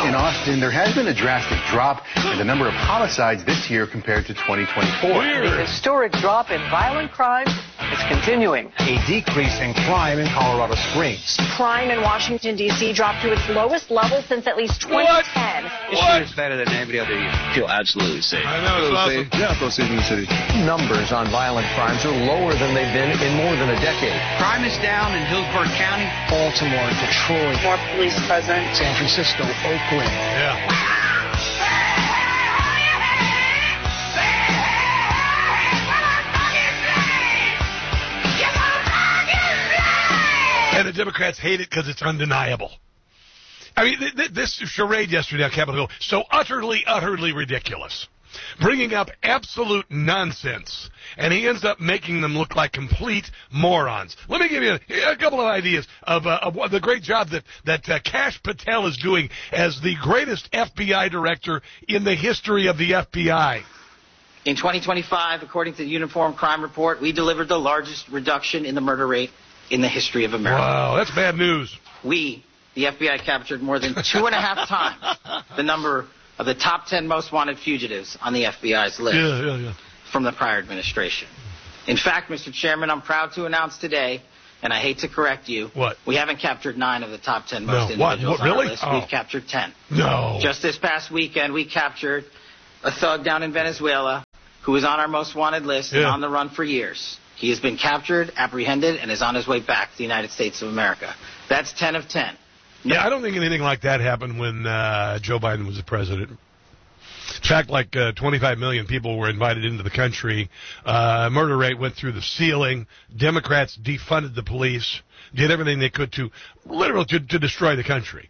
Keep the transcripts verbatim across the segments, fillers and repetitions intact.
in Austin, there has been a drastic drop in the number of homicides this year compared to twenty twenty-four. The historic drop in violent crime is continuing. A decrease in crime in Colorado Springs. Crime in Washington, D C dropped to its lowest level since at least twenty ten. This year is better than every other year. I feel absolutely safe. I know, it's awesome. Yeah, those in the city. Numbers on violent crimes are lower than they've been in more than a decade. Crime is down in Hillsborough County. Baltimore, Detroit, More police present. San Francisco, Oakland. Yeah. And the Democrats hate it because it's undeniable. I mean, th- th- this charade yesterday on Capitol Hill, so utterly, utterly ridiculous. Bringing up absolute nonsense, and he ends up making them look like complete morons. Let me give you a, a couple of ideas of, uh, of the great job that, that uh, Kash Patel is doing as the greatest F B I director in the history of the F B I. In twenty twenty-five, according to the Uniform Crime Report, we delivered the largest reduction in the murder rate in the history of America. Wow, that's bad news. We, the F B I, captured more than two and a half times the number of the top ten most wanted fugitives on the F B I's list yeah, yeah, yeah. from the prior administration. In fact, Mister Chairman, I'm proud to announce today, and I hate to correct you, what? we haven't captured nine of the top ten most no. individuals what? What, really? on our list. Oh. We've captured ten. No. Just this past weekend, we captured a thug down in Venezuela who is on our most wanted list yeah. and on the run for years. He has been captured, apprehended, and is on his way back to the United States of America. That's ten of ten. Yeah, I don't think anything like that happened when uh, Joe Biden was the president. In fact, like uh, twenty-five million people were invited into the country. Uh, murder rate went through the ceiling. Democrats defunded the police, did everything they could to literally to, to destroy the country.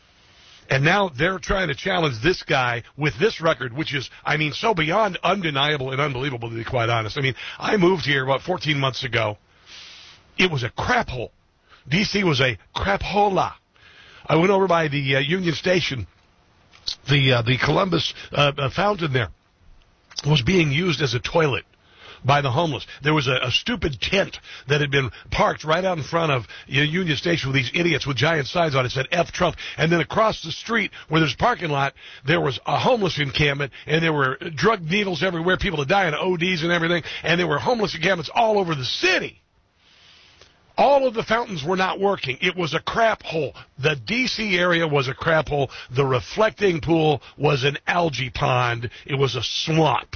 And now they're trying to challenge this guy with this record, which is, I mean, so beyond undeniable and unbelievable, to be quite honest. I mean, I moved here about fourteen months ago. It was a crap hole. D C was a crap hola. I went over by the uh, Union Station. The uh, the Columbus uh, uh, fountain there was being used as a toilet by the homeless. There was a, a stupid tent that had been parked right out in front of you know, Union Station with these idiots with giant signs on it that said F Trump. And then across the street where there's a parking lot, there was a homeless encampment, and there were drug needles everywhere, people to die in O Ds and everything, and there were homeless encampments all over the city. All of the fountains were not working. It was a crap hole. The D C area was a crap hole. The reflecting pool was an algae pond. It was a swamp.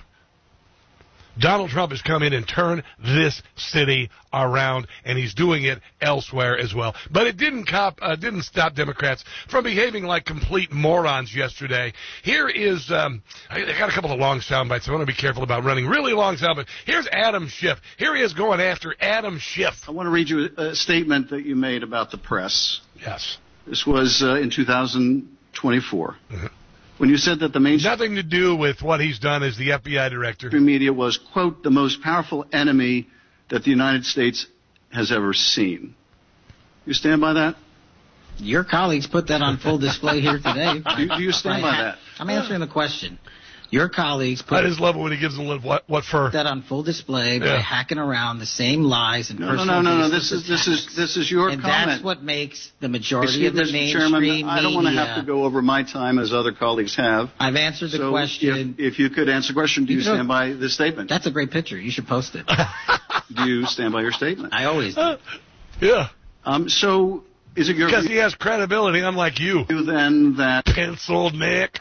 Donald Trump has come in and turned this city around, and he's doing it elsewhere as well. But it didn't cop, uh, didn't stop Democrats from behaving like complete morons yesterday. Here is, um, I got a couple of long sound bites. I want to be careful about running really long sound bites. Here's Adam Schiff. Here he is going after Adam Schiff. I want to read you a statement that you made about the press. Yes. This was uh, in two thousand twenty-four. Mm-hmm. When you said that the mainstream nothing to do with what he's done as the F B I director. media was, quote, the most powerful enemy that the United States has ever seen. You stand by that? Your colleagues put that on full display here today. do, do you stand by that? I'm answering the question. Your colleagues put I just love it when he gives them what what for that on full display by yeah. hacking around the same lies and no, personal. No, no, no, no. This is this is this is your and comment. That's what makes the majority Excuse of the Mister mainstream Chairman, I don't want to have to go over my time as other colleagues have. I've answered the so question. If, if you could answer the question, do you, you stand by this statement? That's a great picture. You should post it. Do you stand by your statement? I always do. Uh, yeah. Um. So is it your because he has credibility, unlike you? Then that penciled Nick.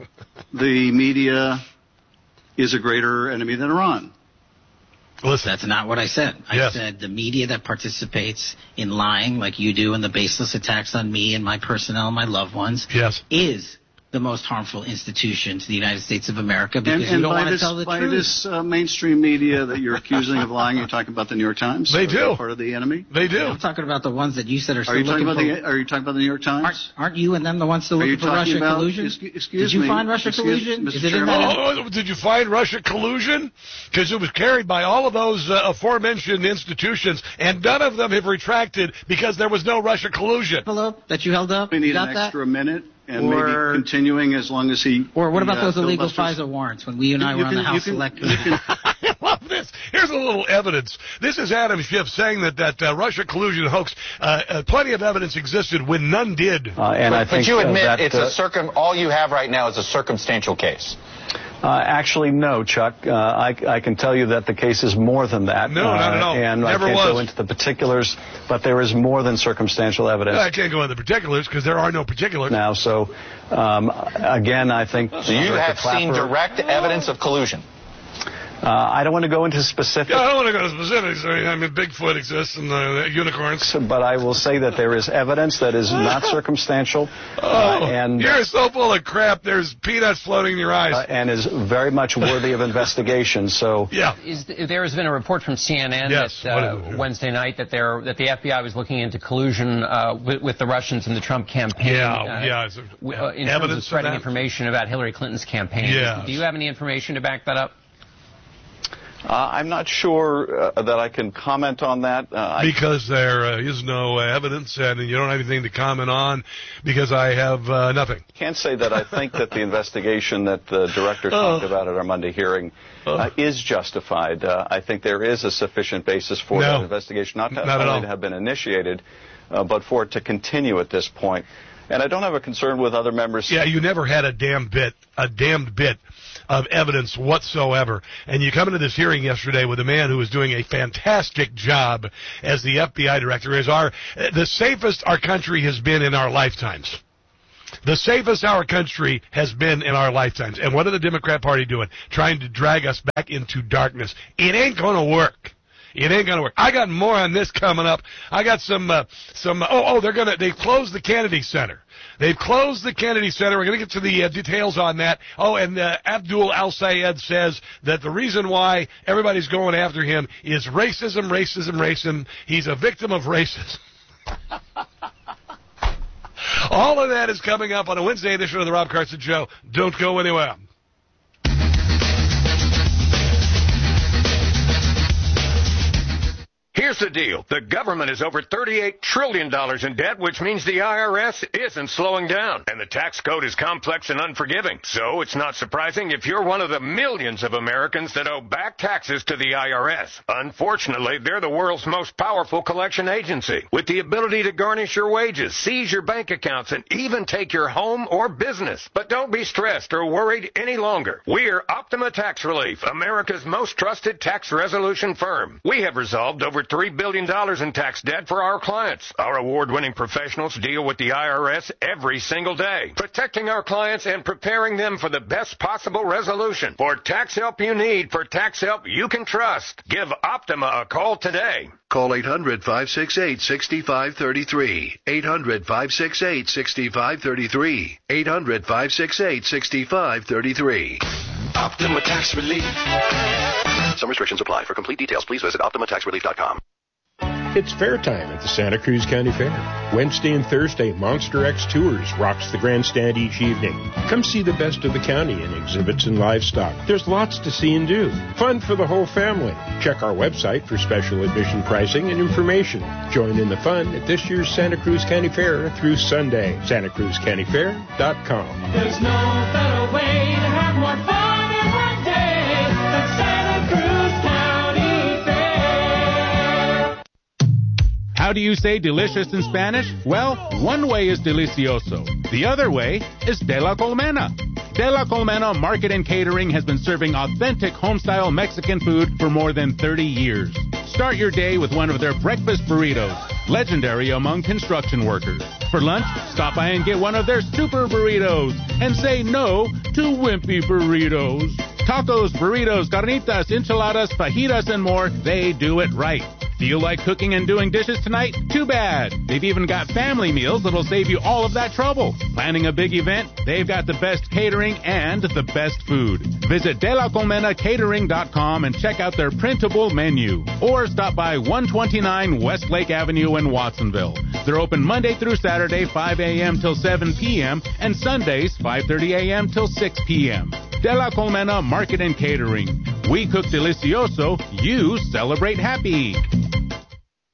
The media is a greater enemy than Iran. Listen, that's not what I said. I yes. said the media that participates in lying like you do and the baseless attacks on me and my personnel and my loved ones yes. is the most harmful institution to the United States of America because and, you and don't want this, to tell the by truth. By this uh, mainstream media that you're accusing of lying, you're talking about the New York Times? They do. Part of the enemy? They do. I'm talking about the ones that you said are still are you looking talking for... about the, Are you talking about the New York Times? Aren't, aren't you and them the ones still looking for Russia about, collusion? Excuse Did you me, find Russia excuse, collusion? Mister Is it in Chairman? that oh, did you find Russia collusion? Because it was carried by all of those uh, aforementioned institutions, and none of them have retracted because there was no Russia collusion. Envelope that you held up? We need Got an that? extra minute. And or, maybe continuing as long as he... Or what about he, uh, those illegal filibusters? FISA warrants when we and I you were on can, the House can, Select Committee? I love this. Here's a little evidence. This is Adam Schiff saying that that uh, Russia collusion hoax, uh, uh, plenty of evidence existed when none did. Uh, and but, I think but you admit uh, that, it's uh, a circum. All you have right now is a circumstantial case. Uh, actually, no, Chuck. Uh, I, I can tell you that the case is more than that. No, uh, not at all. And Never I can't was. go into the particulars, but there is more than circumstantial evidence. I can't go into the particulars because there are no particulars. Now, so, um, again, I think... So you have seen direct evidence of collusion? Uh, I don't want to go into specifics. Yeah, I don't want to go into specifics. I mean, I mean Bigfoot exists and uh, unicorns. But I will say that there is evidence that is not circumstantial. Oh, uh, and you're so full of crap. There's peanuts floating in your eyes. Uh, and is very much worthy of investigation. So yeah, is, there has been a report from C N N yes, that, uh, Wednesday night that there that the F B I was looking into collusion uh, with, with the Russians in the Trump campaign. Yeah, uh, yeah. Uh, in terms of spreading information about Hillary Clinton's campaign. Yes. Do you have any information to back that up? Uh, I'm not sure uh, that I can comment on that. Uh, because there uh, is no uh, evidence, and you don't have anything to comment on, because I have uh, nothing. I can't say that I think that the investigation that the director talked uh, about at our Monday hearing uh, uh, is justified. Uh, I think there is a sufficient basis for no, that investigation, not, to, not not only to have been initiated, uh, but for it to continue at this point. And I don't have a concern with other members. Yeah, you never had a damn bit, a damned bit of evidence whatsoever. And you come into this hearing yesterday with a man who is doing a fantastic job as the F B I director, is our the safest our country has been in our lifetimes. The safest our country has been in our lifetimes. And what are the Democrat Party doing? Trying to drag us back into darkness. It ain't going to work. It ain't gonna work. I got more on this coming up. I got some, uh, some. Oh, oh, they're gonna. They've closed the Kennedy Center. They've closed the Kennedy Center. We're gonna get to the uh, details on that. Oh, and uh, Abdul Al-Sayed says that the reason why everybody's going after him is racism, racism, racism. He's a victim of racism. All of that is coming up on a Wednesday edition of the Rob Carson Show. Don't go anywhere. Here's the deal. The government is over thirty-eight trillion dollars in debt, which means the I R S isn't slowing down. And the tax code is complex and unforgiving. So it's not surprising if you're one of the millions of Americans that owe back taxes to the I R S. Unfortunately, they're the world's most powerful collection agency, with the ability to garnish your wages, seize your bank accounts, and even take your home or business. But don't be stressed or worried any longer. We're Optima Tax Relief, America's most trusted tax resolution firm. We have resolved over three billion dollars in tax debt for our clients. Our award-winning professionals deal with the I R S every single day, protecting our clients and preparing them for the best possible resolution. For tax help you need, for tax help you can trust, give Optima a call today. Call eight hundred, five six eight, six five three three. eight hundred, five six eight, six five three three. eight hundred, five six eight, six five three three. Optima Tax Relief. Some restrictions apply. For complete details, please visit optima tax relief dot com. It's fair time at the Santa Cruz County Fair. Wednesday and Thursday, Monster X Tours rocks the grandstand each evening. Come see the best of the county in exhibits and livestock. There's lots to see and do. Fun for the whole family. Check our website for special admission pricing and information. Join in the fun at this year's Santa Cruz County Fair through Sunday. Santa Cruz County Fair dot com. There's no better way to have more fun in one day than Santa Cruz County Fair. How do you say delicious in Spanish? Well, one way is delicioso. The other way is de la colmena. De la Colmena Market and Catering has been serving authentic home-style Mexican food for more than thirty years. Start your day with one of their breakfast burritos, legendary among construction workers. For lunch, stop by and get one of their super burritos and say no to wimpy burritos. Tacos, burritos, carnitas, enchiladas, fajitas, and more, they do it right. Feel like cooking and doing dishes tonight? Too bad. They've even got family meals that'll save you all of that trouble. Planning a big event? They've got the best catering and the best food. Visit de la colmena catering dot com and check out their printable menu. Or stop by one twenty-nine Westlake Avenue in Watsonville. They're open Monday through Saturday, five a.m. till seven p.m. and Sundays, five thirty a.m. till six p.m. De la Colmena Market and Catering. We cook delicioso, you celebrate happy.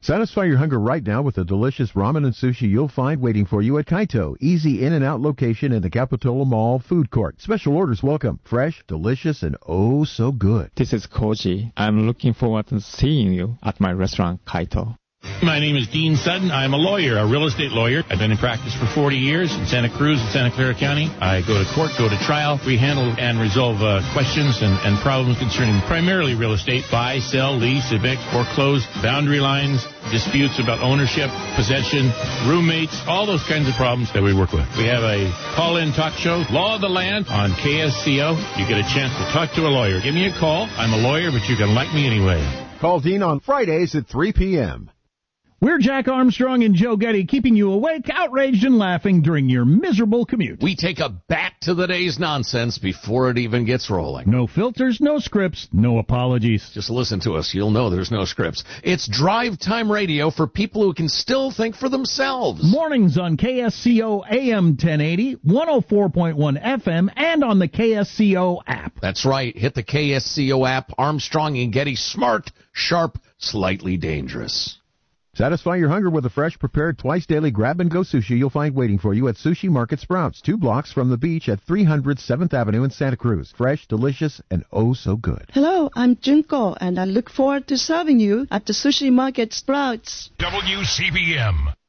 Satisfy your hunger right now with the delicious ramen and sushi you'll find waiting for you at Kaito. Easy in and out location in the Capitola Mall food court. Special orders welcome. Fresh, delicious, and oh so good. This is Koji. I'm looking forward to seeing you at my restaurant, Kaito. My name is Dean Sutton. I'm a lawyer, a real estate lawyer. I've been in practice for forty years in Santa Cruz and Santa Clara County. I go to court, go to trial. We handle and resolve uh, questions and, and problems concerning primarily real estate, buy, sell, lease, evict, foreclose, boundary lines, disputes about ownership, possession, roommates, all those kinds of problems that we work with. We have a call-in talk show, Law of the Land, on K S C O. You get a chance to talk to a lawyer. Give me a call. I'm a lawyer, but you can like me anyway. Call Dean on Fridays at three p.m. We're Jack Armstrong and Joe Getty, keeping you awake, outraged, and laughing during your miserable commute. We take a back to the day's nonsense before it even gets rolling. No filters, no scripts, no apologies. Just listen to us. You'll know there's no scripts. It's drive time radio for people who can still think for themselves. Mornings on K S C O A M ten eighty, one oh four point one F M, and on the K S C O app. That's right. Hit the K S C O app. Armstrong and Getty, smart, sharp, slightly dangerous. Satisfy your hunger with a fresh, prepared, twice-daily grab-and-go sushi you'll find waiting for you at Sushi Market Sprouts, two blocks from the beach at three hundred seventh Avenue in Santa Cruz. Fresh, delicious, and oh so good. Hello, I'm Junko, and I look forward to serving you at the Sushi Market Sprouts. W C B M.